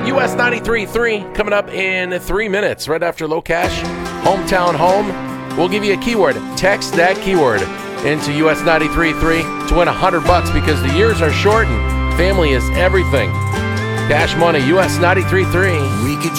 US 93.3 coming up in 3 minutes, right after Low Cash, Hometown Home. We'll give you a keyword. Text that keyword into US 93.3 to win $100 because the years are short and family is everything. Cash money, US 93.3.